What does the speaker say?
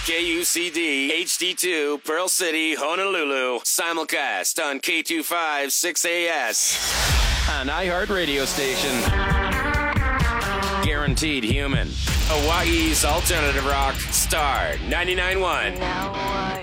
KUCD HD2 Pearl City, Honolulu. Simulcast on K25 6AS. An iHeart radio station. Guaranteed human. Hawaii's alternative rock. Star 99.1.